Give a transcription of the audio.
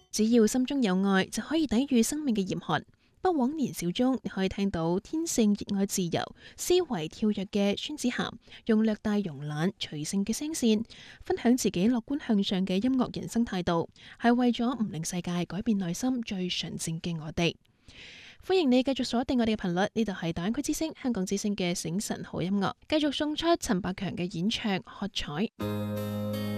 只要心中有愛，就可以抵禦生命嘅嚴寒。不枉年少中，你可以聽到天性熱愛自由、思維跳躍嘅孫子涵，用略帶慵懶、隨性嘅聲線，分享自己樂觀向上嘅音樂人生態度，係為咗唔令世界改變內心最純正嘅我哋。歡迎你繼續鎖定我哋嘅頻率，呢度係大灣區之聲、香港之聲嘅醒神好音樂，繼續送出陳百強嘅演唱《喝彩》。